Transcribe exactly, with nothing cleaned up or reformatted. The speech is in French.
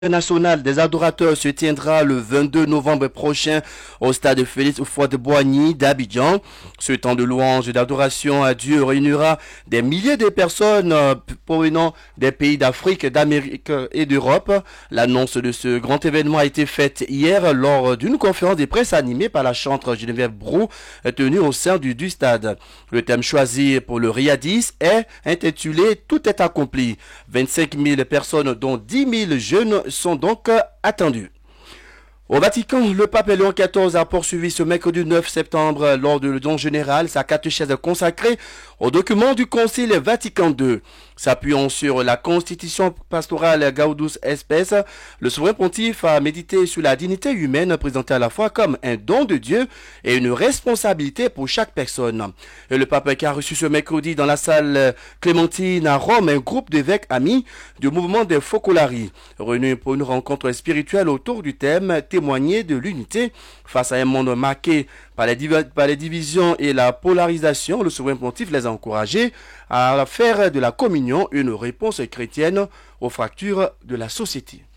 National des adorateurs se tiendra le vingt-deux novembre prochain au stade Félix Houphouët-Boigny d'Abidjan. Ce temps de louange et d'adoration à Dieu réunira des milliers de personnes euh, provenant des pays d'Afrique, d'Amérique et d'Europe. L'annonce de ce grand événement a été faite hier lors d'une conférence de presse animée par la chantre Geneviève Brou tenue au sein du, du stade. Le thème choisi pour le Riadis est intitulé « Tout est accompli ». vingt-cinq mille personnes dont dix mille jeunes sont donc attendus. Au Vatican, le pape Léon quatorze a poursuivi ce mercredi neuf septembre lors de don général sa catéchèse consacrée au document du Concile Vatican deux. S'appuyant sur la constitution pastorale Gaudium et Spes, le souverain pontife a médité sur la dignité humaine présentée à la fois comme un don de Dieu et une responsabilité pour chaque personne. Et le pape qui a reçu ce mercredi dans la salle Clémentine à Rome un groupe d'évêques amis du mouvement des Focolari, réunis pour une rencontre spirituelle autour du thème témoigner de l'unité face à un monde marqué par les, par les divisions et la polarisation. Le souverain pontife les a encouragés à faire de la communion une réponse chrétienne aux fractures de la société.